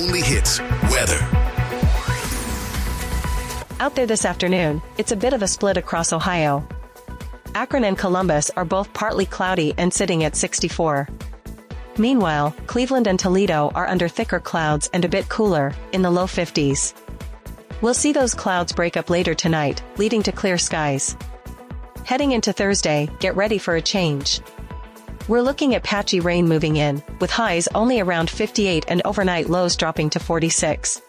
only hits weather. Out there this afternoon, it's a bit of a split across Ohio. Akron and Columbus are both partly cloudy and sitting at 64. Meanwhile, Cleveland and Toledo are under thicker clouds and a bit cooler, in the low 50s. We'll see those clouds break up later tonight, leading to clear skies. Heading into Thursday, get ready for a change. We're looking at patchy rain moving in, with highs only around 58 and overnight lows dropping to 46.